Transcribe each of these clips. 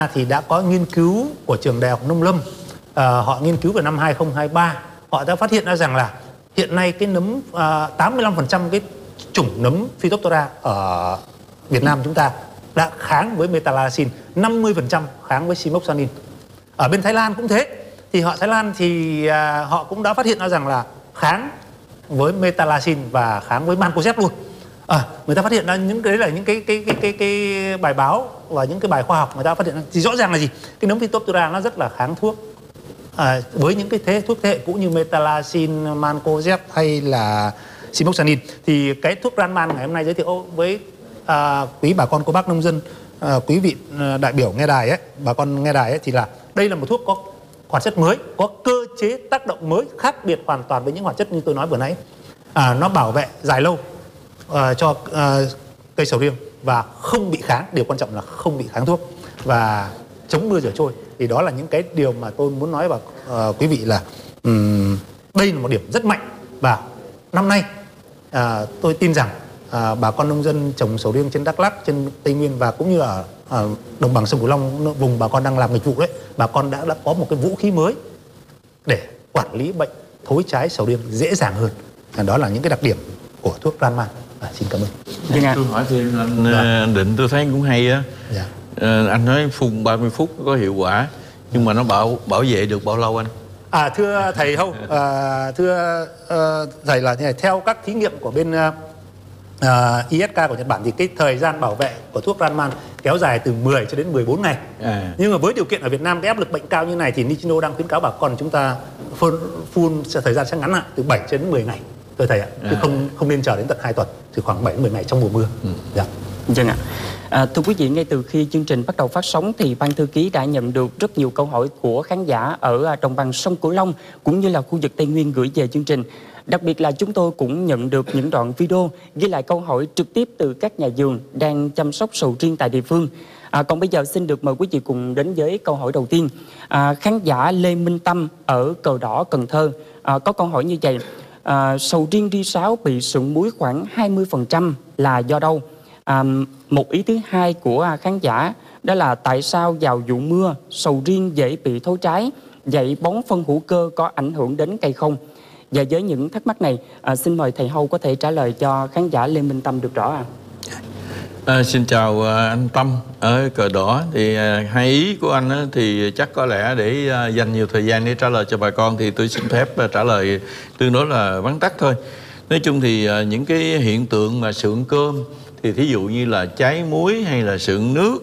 thì đã có nghiên cứu của trường Đại học Nông lâm, họ nghiên cứu vào năm 2023, họ đã phát hiện ra rằng là hiện nay cái nấm 85% cái chủng nấm Phytophthora ở Việt Nam chúng ta đã kháng với metalaxin, 50% kháng với simoxanin. Ở bên Thái Lan cũng thế, thì Thái Lan thì họ cũng đã phát hiện ra rằng là kháng với metalaxin và kháng với mancozeb luôn. Người ta phát hiện ra những cái đấy là những cái bài báo và những cái bài khoa học người ta phát hiện ra, thì rõ ràng là gì? Cái nấm Phytophthora nó rất là kháng thuốc. Với những cái thuốc thế hệ cũ như metalaxin, mancozeb hay là simoxanin, thì cái thuốc Ranman ngày hôm nay giới thiệu với quý bà con cô bác nông dân, quý vị đại biểu nghe đài ấy, bà con nghe đài ấy, thì là đây là một thuốc có hoạt chất mới, có cơ chế tác động mới khác biệt hoàn toàn với những hoạt chất như tôi nói vừa nãy. Nó bảo vệ dài lâu cho cây sầu riêng và không bị kháng, điều quan trọng là không bị kháng thuốc và chống mưa rửa trôi. Thì đó là những cái điều mà tôi muốn nói vào quý vị là đây là một điểm rất mạnh. Và năm nay tôi tin rằng bà con nông dân trồng sầu riêng trên Đắk Lắk, trên Tây Nguyên và cũng như ở đồng bằng sông Cửu Long, vùng bà con đang làm nghịch vụ đấy, bà con đã có một cái vũ khí mới để quản lý bệnh thối trái sầu riêng dễ dàng hơn. Đó là những cái đặc điểm của thuốc Ranman. Xin cảm ơn. Tôi hỏi thêm anh Định, tôi thấy cũng hay á. Anh nói phun 30 phút có hiệu quả, nhưng mà nó bảo vệ được bao lâu anh? Thưa thầy Hâu, thưa thầy là như này, theo các thí nghiệm của bên ISK của Nhật Bản thì cái thời gian bảo vệ của thuốc Ranman kéo dài từ 10 cho đến 14 ngày. Nhưng mà với điều kiện ở Việt Nam cái áp lực bệnh cao như này thì Nichino đang khuyến cáo bà con chúng ta phun thời gian sẽ ngắn lại từ 7 cho đến 10 ngày. Thưa thầy ạ, chứ không nên chờ đến tận 2 tuần, từ khoảng 7 đến 10 ngày trong mùa mưa. Vâng ạ. Thưa quý vị, ngay từ khi chương trình bắt đầu phát sóng thì ban thư ký đã nhận được rất nhiều câu hỏi của khán giả ở đồng bằng sông Cửu Long cũng như là khu vực Tây Nguyên gửi về chương trình. Đặc biệt là chúng tôi cũng nhận được những đoạn video ghi lại câu hỏi trực tiếp từ các nhà vườn đang chăm sóc sầu riêng tại địa phương. Còn bây giờ xin được mời quý vị cùng đến với câu hỏi đầu tiên. Khán giả Lê Minh Tâm ở Cờ Đỏ, Cần Thơ có câu hỏi như vậy. Sầu riêng ri sáo bị sượng muối khoảng 20% là do đâu? Một ý thứ hai của khán giả đó là tại sao vào vụ mưa sầu riêng dễ bị thối trái, vậy bón phân hữu cơ có ảnh hưởng đến cây không? Và với những thắc mắc này, xin mời thầy Hâu có thể trả lời cho khán giả Lê Minh Tâm được rõ ạ. Xin chào anh Tâm ở Cờ Đỏ. Thì hai ý của anh thì chắc có lẽ để dành nhiều thời gian để trả lời cho bà con thì tôi xin phép trả lời tương đối là vắn tắt thôi. Nói chung thì những cái hiện tượng mà sượng cơm thì thí dụ như là cháy muối hay là sượng nước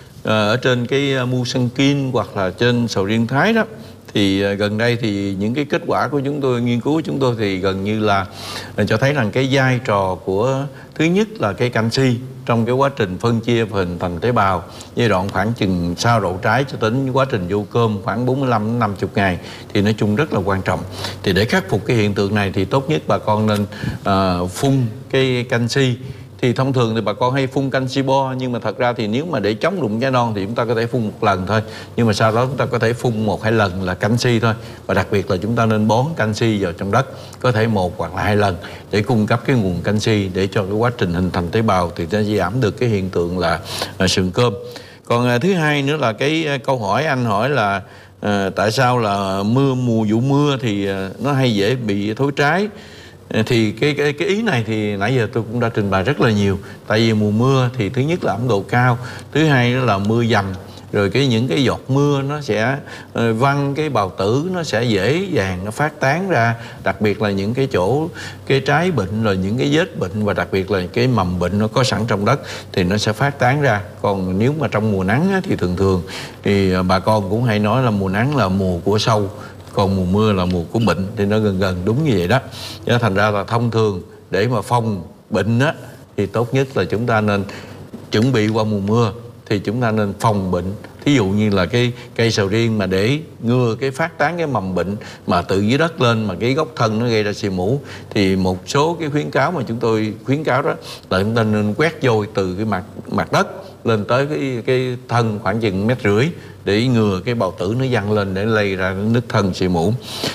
ở trên cái mu sân kim hoặc là trên sầu riêng Thái đó, thì gần đây thì những cái kết quả của chúng tôi, nghiên cứu của chúng tôi thì gần như là cho thấy rằng cái vai trò của thứ nhất là cái canxi trong cái quá trình phân chia và hình thành tế bào giai đoạn khoảng chừng sau đậu trái cho đến quá trình vô cơm khoảng 45 đến 50 ngày thì nói chung rất là quan trọng. Thì để khắc phục cái hiện tượng này thì tốt nhất bà con nên phun cái canxi. Thì thông thường thì bà con hay phun canxi bo, nhưng mà thật ra thì nếu mà để chống rụng trái non thì chúng ta có thể phun một lần thôi, nhưng mà sau đó chúng ta có thể phun 1-2 lần là canxi thôi. Và đặc biệt là chúng ta nên bón canxi vào trong đất, có thể 1 hoặc là 2 lần để cung cấp cái nguồn canxi để cho cái quá trình hình thành tế bào thì sẽ giảm được cái hiện tượng là sượng cơm. Còn thứ hai nữa là cái câu hỏi anh hỏi là tại sao là vụ mưa thì nó hay dễ bị thối trái. Thì cái ý này thì nãy giờ tôi cũng đã trình bày rất là nhiều. Tại vì mùa mưa thì thứ nhất là ẩm độ cao, thứ hai đó là mưa dầm, rồi những cái giọt mưa nó sẽ văng cái bào tử, nó sẽ dễ dàng nó phát tán ra, đặc biệt là những cái chỗ cái trái bệnh, rồi những cái vết bệnh và đặc biệt là cái mầm bệnh nó có sẵn trong đất thì nó sẽ phát tán ra. Còn nếu mà trong mùa nắng á, thì thường thì bà con cũng hay nói là mùa nắng là mùa của sâu, còn mùa mưa là mùa của bệnh, thì nó gần đúng như vậy đó. Cho thành ra là thông thường để mà phòng bệnh á thì tốt nhất là chúng ta nên chuẩn bị qua mùa mưa thì chúng ta nên phòng bệnh. Thí dụ như là cái cây sầu riêng mà để ngừa cái phát tán cái mầm bệnh mà từ dưới đất lên mà cái gốc thân nó gây ra xì mủ, thì một số cái khuyến cáo mà chúng tôi khuyến cáo đó là chúng ta nên quét vôi từ cái mặt đất lên tới cái thân khoảng chừng 1,5 mét để ngừa cái bào tử nó văng lên để lây ra nứt thân xì mủ.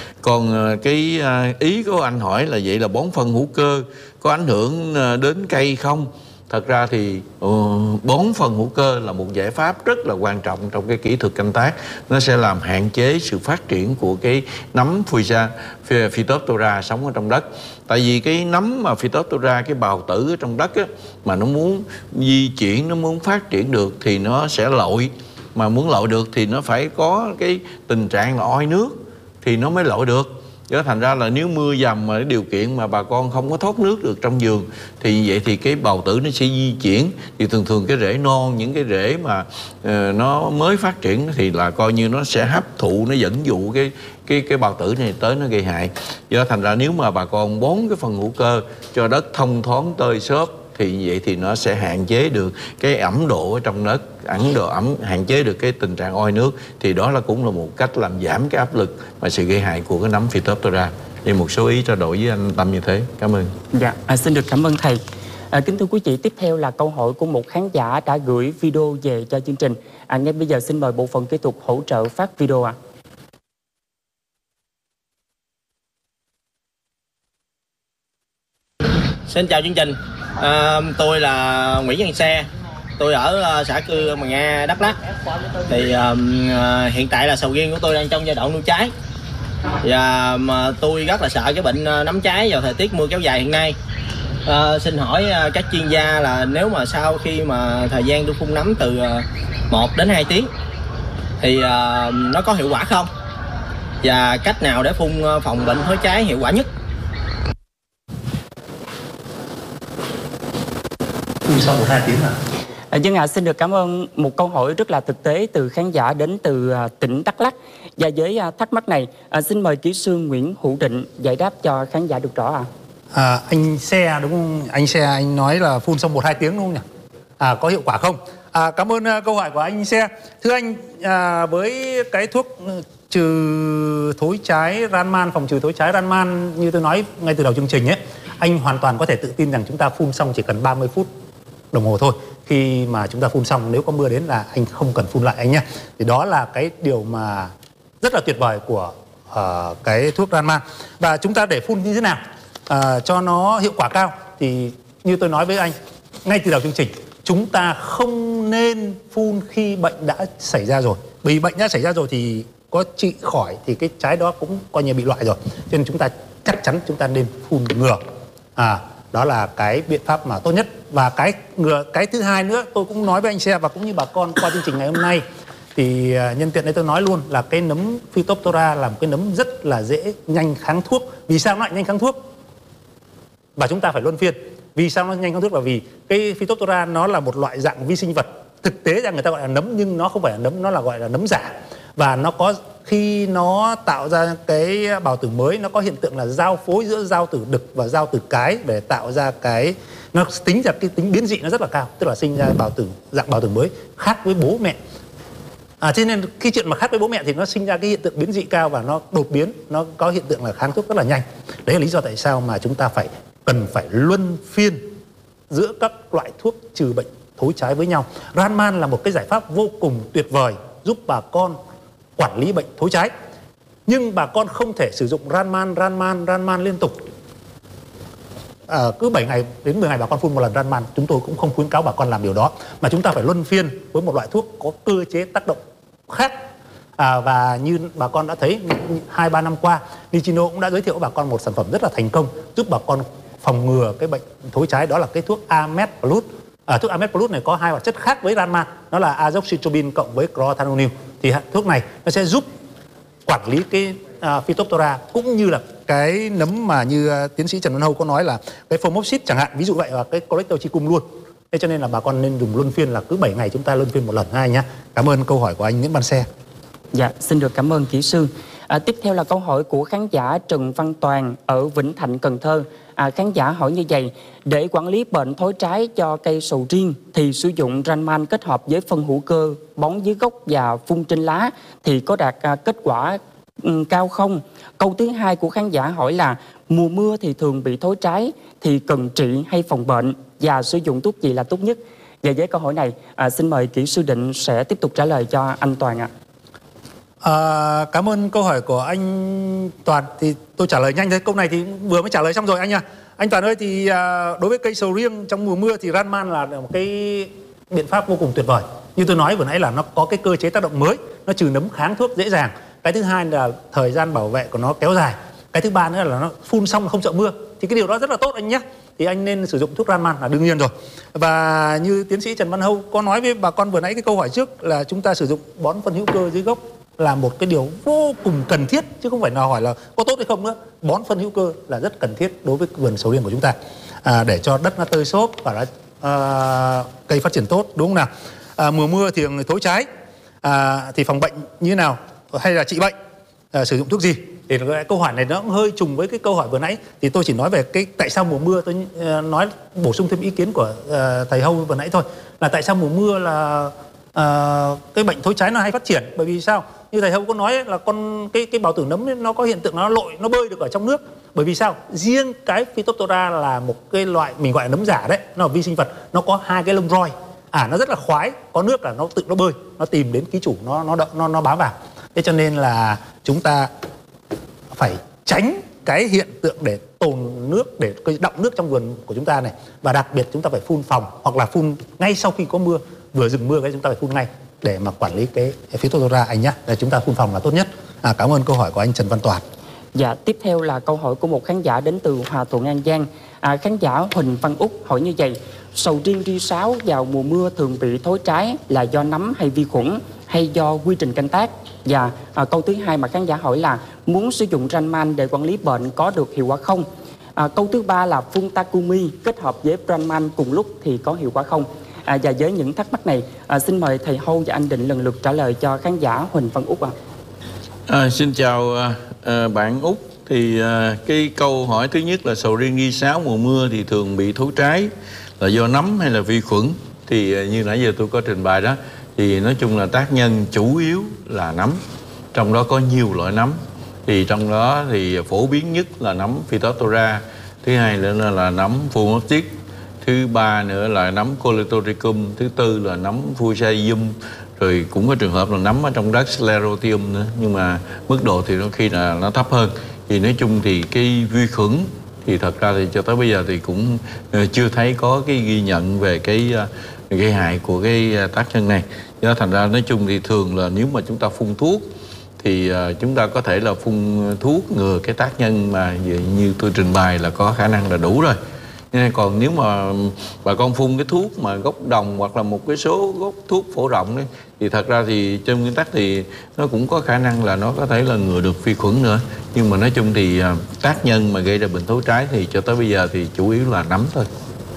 Còn cái ý của anh hỏi là vậy là bón phân hữu cơ có ảnh hưởng đến cây không? Thật ra thì bón phân hữu cơ là một giải pháp rất là quan trọng trong cái kỹ thuật canh tác. Nó sẽ làm hạn chế sự phát triển của cái nấm Phytophthora sống ở trong đất. Tại vì cái nấm mà Phytophthora, cái bào tử ở trong đất á, mà nó muốn di chuyển, nó muốn phát triển được thì nó sẽ lội. Mà muốn lội được thì nó phải có cái tình trạng là oi nước thì nó mới lội được. Đó, thành ra là nếu mưa dầm mà cái điều kiện mà bà con không có thoát nước được trong vườn thì vậy thì cái bào tử nó sẽ di chuyển, thì thường cái rễ non, những cái rễ mà nó mới phát triển thì là coi như nó sẽ hấp thụ, nó dẫn dụ cái bào tử này tới, nó gây hại. Do thành ra nếu mà bà con bón cái phần hữu cơ cho đất thông thoáng tơi xốp thì vậy thì nó sẽ hạn chế được cái ẩm độ ở trong đất, hạn chế được cái tình trạng oi nước, thì đó là cũng là một cách làm giảm cái áp lực và sự gây hại của cái nấm Phytophthora. Thì một số ý trao đổi với anh Tâm như thế. Cảm ơn. Dạ, xin được cảm ơn thầy. Kính thưa quý vị, tiếp theo là câu hỏi của một khán giả đã gửi video về cho chương trình. Ngay bây giờ xin mời bộ phận kỹ thuật hỗ trợ phát video ạ. Xin chào chương trình. Tôi là Nguyễn Văn Xe. Tôi ở xã Cư Mờ Nga, Đắk Lắk. Thì hiện tại là sầu riêng của tôi đang trong giai đoạn nuôi trái. Và tôi rất là sợ cái bệnh nấm trái vào thời tiết mưa kéo dài hiện nay. Xin hỏi các chuyên gia là nếu mà sau khi mà thời gian tôi phun nấm từ 1 đến 2 tiếng thì nó có hiệu quả không? Và cách nào để phun phòng bệnh thối trái hiệu quả nhất? Sau 1-2 tiếng Dân ạ, xin được cảm ơn một câu hỏi rất là thực tế từ khán giả đến từ tỉnh Đắk Lắk. Và với thắc mắc này, xin mời kỹ sư Nguyễn Hữu Định giải đáp cho khán giả được rõ ạ. Anh Xe đúng không? Anh Xe anh nói là phun xong 1-2 tiếng đúng không nhỉ? Có hiệu quả không? Cảm ơn câu hỏi của anh Xe. Thưa anh, với cái thuốc trừ thối trái Ranman, phòng trừ thối trái Ranman như tôi nói ngay từ đầu chương trình ấy, anh hoàn toàn có thể tự tin rằng chúng ta phun xong chỉ cần 30 phút đồng hồ thôi. Khi mà chúng ta phun xong, nếu có mưa đến là anh không cần phun lại anh nhé. Thì đó là cái điều mà rất là tuyệt vời của cái thuốc Ranman. Và chúng ta để phun như thế nào cho nó hiệu quả cao thì như tôi nói với anh ngay từ đầu chương trình, chúng ta không nên phun khi bệnh đã xảy ra rồi. Vì bệnh đã xảy ra rồi thì có trị khỏi thì cái trái đó cũng coi như bị loại rồi. Cho nên chúng ta chắc chắn chúng ta nên phun ngừa. Đó là cái biện pháp mà tốt nhất. Và cái thứ hai nữa tôi cũng nói với anh Xe và cũng như bà con qua chương trình ngày hôm nay, thì nhân tiện đây tôi nói luôn là cái nấm Phytophthora là một cái nấm rất là dễ nhanh kháng thuốc. Vì sao nó lại nhanh kháng thuốc? Và chúng ta phải luân phiên. Vì sao nó nhanh kháng thuốc? Là vì cái Phytophthora nó là một loại dạng vi sinh vật. Thực tế ra người ta gọi là nấm nhưng nó không phải là nấm, nó là gọi là nấm giả. Và nó có, khi nó tạo ra cái bào tử mới, nó có hiện tượng là giao phối giữa giao tử đực và giao tử cái để tạo ra cái, nó tính ra cái tính biến dị nó rất là cao, tức là sinh ra dạng bào tử mới khác với bố mẹ. Cho nên khi chuyện mà khác với bố mẹ thì nó sinh ra cái hiện tượng biến dị cao và nó đột biến, nó có hiện tượng là kháng thuốc rất là nhanh. Đấy là lý do tại sao mà chúng ta cần phải luân phiên giữa các loại thuốc trừ bệnh thối trái với nhau. Ranman là một cái giải pháp vô cùng tuyệt vời giúp bà con quản lý bệnh thối trái. Nhưng bà con không thể sử dụng Ranman liên tục. Cứ 7 ngày đến 10 ngày bà con phun một lần Ranman, chúng tôi cũng không khuyến cáo bà con làm điều đó. Mà chúng ta phải luân phiên với một loại thuốc có cơ chế tác động khác. Và như bà con đã thấy 2-3 năm qua, Nichino cũng đã giới thiệu với bà con một sản phẩm rất là thành công giúp bà con phòng ngừa cái bệnh thối trái, đó là cái thuốc Amed Plus. Thuốc Amed Plus này có 2 hoạt chất khác với Ranman, nó là azoxystrobin cộng với chlorothalonil. Thì thuốc này nó sẽ giúp quản lý cái Phytophthora cũng như là cái nấm mà như tiến sĩ Trần Văn Hâu có nói là cái Phomopsis chẳng hạn, ví dụ vậy, và cái Collectotrichum luôn. Thế cho nên là bà con nên dùng luân phiên, là cứ 7 ngày chúng ta luân phiên một lần hai nhé. Cảm ơn câu hỏi của anh Nguyễn Văn Xe. Dạ, xin được cảm ơn kỹ sư. Tiếp theo là câu hỏi của khán giả Trần Văn Toàn ở Vĩnh Thạnh, Cần Thơ. Khán giả hỏi như vậy: để quản lý bệnh thối trái cho cây sầu riêng thì sử dụng Ranman kết hợp với phân hữu cơ bón dưới gốc và phun trên lá thì có đạt kết quả cao không? Câu thứ hai của khán giả hỏi là mùa mưa thì thường bị thối trái thì cần trị hay phòng bệnh và sử dụng thuốc gì là tốt nhất? Và với câu hỏi này, xin mời kỹ sư Định sẽ tiếp tục trả lời cho anh Toàn ạ. Cảm ơn câu hỏi của anh Toàn. Thì tôi trả lời nhanh thôi, câu này thì vừa mới trả lời xong rồi anh nha. Anh Toàn ơi, thì đối với cây sầu riêng trong mùa mưa thì Ranman là một cái biện pháp vô cùng tuyệt vời. Như tôi nói vừa nãy là nó có cái cơ chế tác động mới, nó trừ nấm kháng thuốc dễ dàng. Cái thứ hai là thời gian bảo vệ của nó kéo dài. Cái thứ ba nữa là nó phun xong không sợ mưa. Thì cái điều đó rất là tốt anh nhé. Thì anh nên sử dụng thuốc Ranman là đương nhiên rồi. Và như tiến sĩ Trần Văn Hâu có nói với bà con vừa nãy cái câu hỏi trước là chúng ta sử dụng bón phân hữu cơ dưới gốc là một cái điều vô cùng cần thiết, chứ không phải là hỏi là có tốt hay không nữa. Bón phân hữu cơ là rất cần thiết đối với vườn sầu riêng của chúng ta, để cho đất nó tơi xốp và cây phát triển tốt, đúng không nào? Mùa mưa thì thối trái, thì phòng bệnh như thế nào hay là trị bệnh, sử dụng thuốc gì? Thì cái câu hỏi này nó cũng hơi trùng với cái câu hỏi vừa nãy. Thì tôi chỉ nói về cái tại sao mùa mưa, tôi nói bổ sung thêm ý kiến của thầy Hâu vừa nãy thôi, là tại sao mùa mưa là cái bệnh thối trái nó hay phát triển. Bởi vì sao? Như thầy Hâu có nói là cái bào tử nấm ấy, nó có hiện tượng nó lội, nó bơi được ở trong nước. Bởi vì sao? Riêng cái Phytophthora là một cái loại mình gọi là nấm giả đấy, nó là vi sinh vật, nó có 2 cái lông roi, nó rất là khoái, có nước là nó tự nó bơi, nó tìm đến ký chủ, nó bám vào. Thế cho nên là chúng ta phải tránh cái hiện tượng để tồn nước, để đọng nước trong vườn của chúng ta này. Và đặc biệt chúng ta phải phun phòng, hoặc là phun ngay sau khi có mưa, vừa dừng mưa cái chúng ta phải phun ngay để mà quản lý cái Phytophthora anh nhé. Là chúng ta phun phòng là tốt nhất. Cảm ơn câu hỏi của anh Trần Văn Toàn. Dạ, tiếp theo là câu hỏi của một khán giả đến từ Hòa Thuận, An Giang. Khán giả Huỳnh Văn Úc hỏi như vậy: sầu riêng ri sáo vào mùa mưa thường bị thối trái là do nấm hay vi khuẩn, hay do quy trình canh tác? Và câu thứ hai mà khán giả hỏi là muốn sử dụng Ranman để quản lý bệnh có được hiệu quả không? Câu thứ ba là phun Takumi kết hợp với Ranman cùng lúc thì có hiệu quả không? Và với những thắc mắc này, xin mời thầy Hâu và anh Định lần lượt trả lời cho khán giả Huỳnh Văn Úc ạ. Xin chào bạn Úc. Thì cái câu hỏi thứ nhất là sầu riêng ri sáo mùa mưa thì thường bị thối trái là do nấm hay là vi khuẩn? Thì như nãy giờ tôi có trình bày đó, thì nói chung là tác nhân chủ yếu là nấm. Trong đó có nhiều loại nấm. Thì trong đó thì phổ biến nhất là nấm Phytophthora, thứ hai nữa là nấm Phomostis, thứ ba nữa là nấm Coleotrichum, thứ tư là nấm Fusarium, rồi cũng có trường hợp là nấm ở trong đất Sclerotium nữa, nhưng mà mức độ thì đôi khi là nó thấp hơn. Thì nói chung thì cái vi khuẩn thì thật ra thì cho tới bây giờ thì cũng chưa thấy có cái ghi nhận về cái gây hại của cái tác nhân này. Do thành ra nói chung thì thường là nếu mà chúng ta phun thuốc thì chúng ta có thể là phun thuốc ngừa cái tác nhân mà như tôi trình bày là có khả năng là đủ rồi. Nên còn nếu mà bà con phun cái thuốc mà gốc đồng hoặc là một cái số gốc thuốc phổ rộng đấy, thì thật ra thì trên nguyên tắc thì nó cũng có khả năng là nó có thể là ngừa được vi khuẩn nữa. Nhưng mà nói chung thì tác nhân mà gây ra bệnh thối trái thì cho tới bây giờ thì chủ yếu là nấm thôi.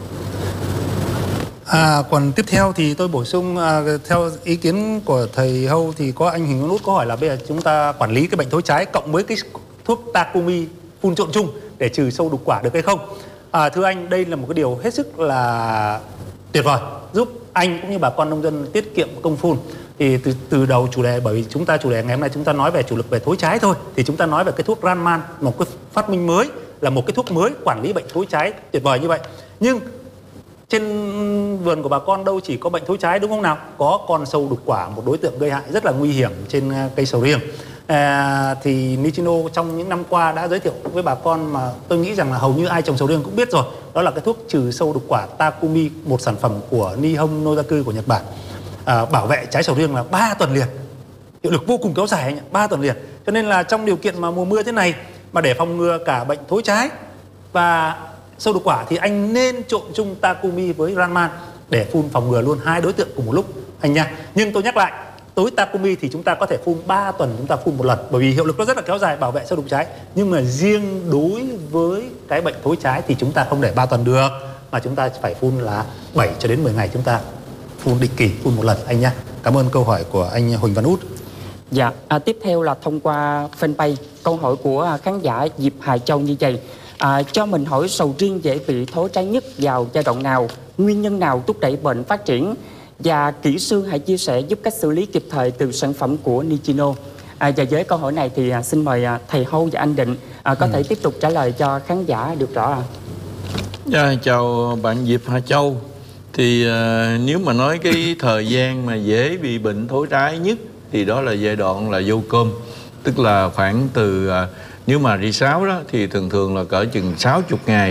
Còn tiếp theo thì tôi bổ sung theo ý kiến của thầy Hâu thì có anh Huỳnh Văn Út có hỏi là bây giờ chúng ta quản lý cái bệnh thối trái cộng với cái thuốc Takumi phun trộn chung để trừ sâu đục quả được hay không? Thưa anh, đây là một cái điều hết sức là tuyệt vời, giúp anh cũng như bà con nông dân tiết kiệm công phun. Thì từ đầu chủ đề, bởi vì chúng ta chủ đề ngày hôm nay chúng ta nói về chủ lực về thối trái thôi, thì chúng ta nói về cái thuốc Ranman, một cái phát minh mới, là một cái thuốc mới quản lý bệnh thối trái tuyệt vời như vậy. Nhưng trên vườn của bà con đâu chỉ có bệnh thối trái, đúng không nào? Có con sâu đục quả, một đối tượng gây hại rất là nguy hiểm trên cây sầu riêng. Thì Nichino trong những năm qua đã giới thiệu với bà con mà tôi nghĩ rằng là hầu như ai trồng sầu riêng cũng biết rồi. Đó là cái thuốc trừ sâu đục quả Takumi, một sản phẩm của Nihon Nozaku của Nhật Bản. Bảo vệ trái sầu riêng là 3 tuần liền, hiệu lực vô cùng kéo dài anh ạ, 3 tuần liền. Cho nên là trong điều kiện mà mùa mưa thế này mà để phòng ngừa cả bệnh thối trái và sâu đục quả thì anh nên trộn chung Takumi với Ranman để phun phòng ngừa luôn hai đối tượng cùng một lúc anh nha. Nhưng tôi nhắc lại, tối Takumi thì chúng ta có thể phun 3 tuần chúng ta phun một lần, bởi vì hiệu lực nó rất là kéo dài, bảo vệ sâu đục trái. Nhưng mà riêng đối với cái bệnh thối trái thì chúng ta không để 3 tuần được, mà chúng ta phải phun là 7 cho đến 10 ngày chúng ta phun định kỳ, phun một lần anh nha. Cảm ơn câu hỏi của anh Huỳnh Văn Út. Dạ, tiếp theo là thông qua fanpage, câu hỏi của khán giả Diệp Hà Châu như vậy. Cho mình hỏi sầu riêng dễ bị thối trái nhất vào giai đoạn nào, nguyên nhân nào thúc đẩy bệnh phát triển, và kỹ sư hãy chia sẻ giúp cách xử lý kịp thời từ sản phẩm của Nichino. Và với câu hỏi này thì xin mời thầy Hâu và anh Định có thể tiếp tục trả lời cho khán giả được rõ ạ. Dạ, chào bạn Diệp Hà Châu. Thì nếu mà nói cái thời gian mà dễ bị bệnh thối trái nhất thì đó là giai đoạn là vô cơm, tức là khoảng từ nếu mà ri sáo đó thì thường thường là cỡ chừng 60 ngày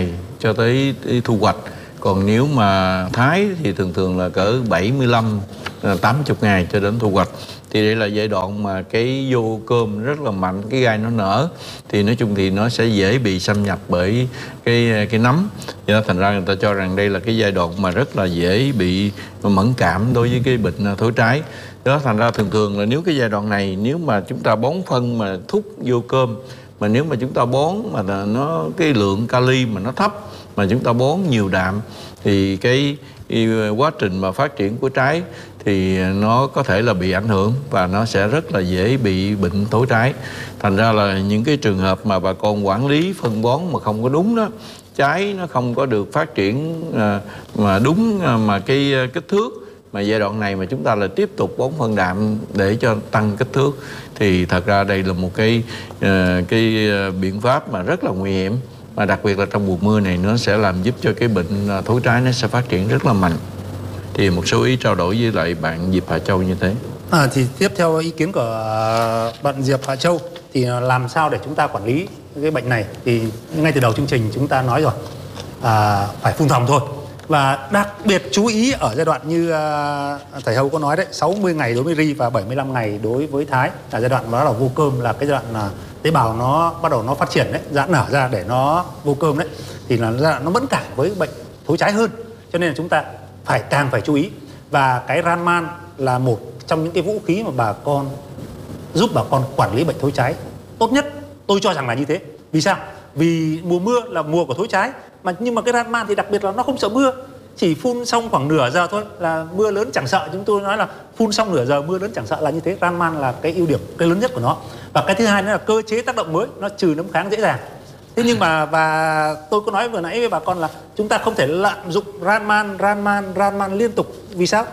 cho tới thu hoạch. Còn nếu mà thái thì thường là cỡ 75 80 ngày cho đến thu hoạch. Thì đây là giai đoạn mà cái vô cơm rất là mạnh, cái gai nó nở, thì nói chung thì nó sẽ dễ bị xâm nhập bởi cái nấm. Do đó thành ra người ta cho rằng đây là cái giai đoạn mà rất là dễ bị mẫn cảm đối với cái bệnh thối trái. Đó thành ra thường là nếu cái giai đoạn này, nếu mà chúng ta bón phân mà thúc vô cơm, mà nếu mà chúng ta bón mà nó cái lượng kali mà nó thấp, mà chúng ta bón nhiều đạm, thì cái quá trình mà phát triển của trái thì nó có thể là bị ảnh hưởng và nó sẽ rất là dễ bị bệnh thối trái. Thành ra là những cái trường hợp mà bà con quản lý phân bón mà không có đúng đó, trái nó không có được phát triển mà đúng mà cái kích thước, mà giai đoạn này mà chúng ta là tiếp tục bón phân đạm để cho tăng kích thước, thì thật ra đây là một cái biện pháp mà rất là nguy hiểm. Mà đặc biệt là trong mùa mưa này nó sẽ làm giúp cho cái bệnh thối trái nó sẽ phát triển rất là mạnh. Thì một số ý trao đổi với lại bạn Diệp Hà Châu như thế. Thì tiếp theo ý kiến của bạn Diệp Hà Châu thì làm sao để chúng ta quản lý cái bệnh này, thì ngay từ đầu chương trình chúng ta nói rồi, phải phun phòng thôi. Và đặc biệt chú ý ở giai đoạn như thầy Hậu có nói đấy, 60 ngày đối với ri và 75 ngày đối với thái, là giai đoạn đó là vô cơm, là cái giai đoạn tế bào nó bắt đầu nó phát triển đấy, giãn nở ra để nó vô cơm đấy, thì là giai đoạn nó mẫn cảm với bệnh thối trái hơn. Cho nên là chúng ta càng phải chú ý. Và cái Ranman là một trong những cái vũ khí mà bà con giúp bà con quản lý bệnh thối trái tốt nhất. Tôi cho rằng là như thế. Vì sao? Vì mùa mưa là mùa của thối trái, nhưng mà cái Ranman thì đặc biệt là nó không sợ mưa. Chỉ phun xong khoảng nửa giờ thôi là mưa lớn chẳng sợ. Chúng tôi nói là phun xong nửa giờ mưa lớn chẳng sợ là như thế. Ranman là cái ưu điểm, cái lớn nhất của nó. Và cái thứ hai nữa là cơ chế tác động mới, nó trừ nấm kháng dễ dàng. Thế nhưng mà và tôi có nói vừa nãy với bà con là chúng ta không thể lạm dụng Ranman liên tục. Vì sao?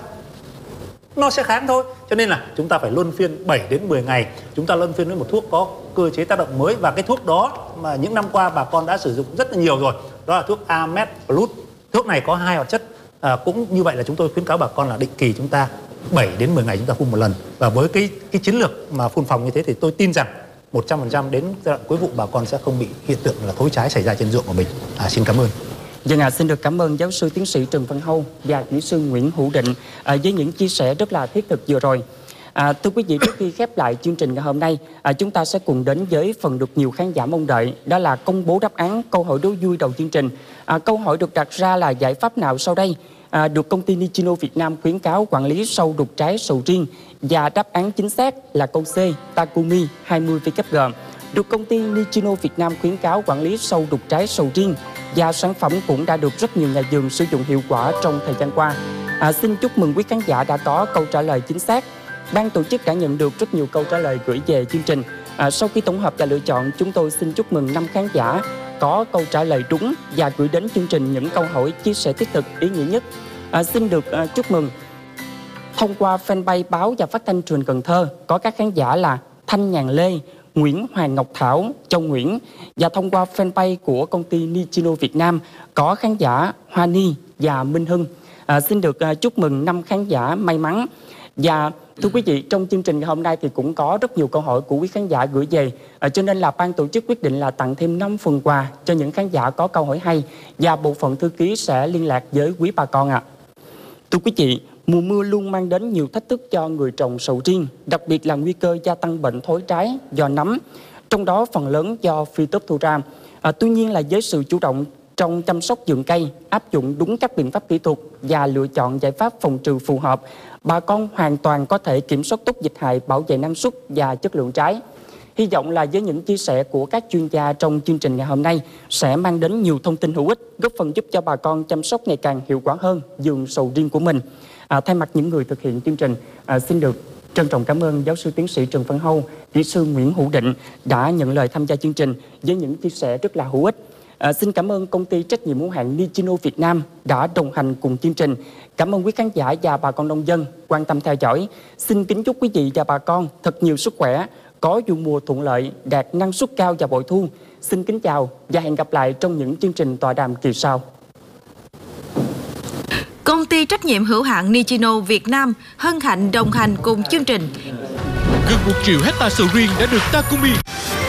Nó sẽ kháng thôi. Cho nên là chúng ta phải luân phiên 7 đến 10 ngày. Chúng ta luân phiên với một thuốc có cơ chế tác động mới. Và cái thuốc đó mà những năm qua bà con đã sử dụng rất là nhiều rồi. Đó là thuốc Amet Plus. Thuốc này có 2 hoạt chất. Cũng như vậy là chúng tôi khuyến cáo bà con là định kỳ chúng ta 7 đến 10 ngày chúng ta phun một lần. Và với cái chiến lược mà phun phòng như thế thì tôi tin rằng 100% đến giai đoạn cuối vụ bà con sẽ không bị hiện tượng là thối trái xảy ra trên ruộng của mình. Xin cảm ơn. Vâng, xin được cảm ơn giáo sư tiến sĩ Trần Văn Hâu và kỹ sư Nguyễn Hữu Định với những chia sẻ rất là thiết thực vừa rồi. Thưa quý vị, trước khi khép lại chương trình ngày hôm nay, chúng ta sẽ cùng đến với phần được nhiều khán giả mong đợi, đó là công bố đáp án câu hỏi đố vui đầu chương trình. Câu hỏi được đặt ra là giải pháp nào sau đây được công ty Nichino Việt Nam khuyến cáo quản lý sâu đục trái sầu riêng, và đáp án chính xác là câu C, Takumi 20WG. Được công ty Nichino Việt Nam khuyến cáo quản lý sâu đục trái sầu riêng, và sản phẩm cũng đã được rất nhiều nhà vườn sử dụng hiệu quả trong thời gian qua. Xin chúc mừng quý khán giả đã có câu trả lời chính xác. Ban tổ chức đã nhận được rất nhiều câu trả lời gửi về chương trình. Sau khi tổng hợp và lựa chọn, chúng tôi xin chúc mừng 5 khán giả có câu trả lời đúng và gửi đến chương trình những câu hỏi chia sẻ thiết thực ý nghĩa nhất. Xin được chúc mừng thông qua fanpage báo và phát thanh truyền Cần Thơ có các khán giả là Thanh Nhàn Lê, Nguyễn Hoàng Ngọc Thảo, Châu Nguyễn, và thông qua fanpage của công ty Nichino Việt Nam có khán giả Hoa Ni và Minh Hưng. Xin được chúc mừng 5 khán giả may mắn. Và thưa quý vị, trong chương trình ngày hôm nay thì cũng có rất nhiều câu hỏi của quý khán giả gửi về, cho nên là ban tổ chức quyết định là tặng thêm 5 phần quà cho những khán giả có câu hỏi hay, và bộ phận thư ký sẽ liên lạc với quý bà con ạ. Thưa quý vị, mùa mưa luôn mang đến nhiều thách thức cho người trồng sầu riêng, đặc biệt là nguy cơ gia tăng bệnh thối trái do nấm, trong đó phần lớn do Phytophthora. Tuy nhiên là với sự chủ động trong chăm sóc vườn cây, áp dụng đúng các biện pháp kỹ thuật và lựa chọn giải pháp phòng trừ phù hợp, bà con hoàn toàn có thể kiểm soát tốt dịch hại, bảo vệ năng suất và chất lượng trái. Hy vọng là với những chia sẻ của các chuyên gia trong chương trình ngày hôm nay sẽ mang đến nhiều thông tin hữu ích, góp phần giúp cho bà con chăm sóc ngày càng hiệu quả hơn vườn sầu riêng của mình. Thay mặt những người thực hiện chương trình, xin được trân trọng cảm ơn giáo sư tiến sĩ Trần Văn Hâu, kỹ sư Nguyễn Hữu Định đã nhận lời tham gia chương trình với những chia sẻ rất là hữu ích. Xin cảm ơn công ty trách nhiệm hữu hạn Nichino Việt Nam đã đồng hành cùng chương trình. Cảm ơn quý khán giả và bà con nông dân quan tâm theo dõi. Xin kính chúc quý vị và bà con thật nhiều sức khỏe, có vụ mùa thuận lợi, đạt năng suất cao và bội thu. Xin kính chào và hẹn gặp lại trong những chương trình tọa đàm kỳ sau. Công ty trách nhiệm hữu hạn Nichino Việt Nam hân hạnh đồng hành cùng chương trình. Gần 1 triệu hectare sầu riêng đã được Takumi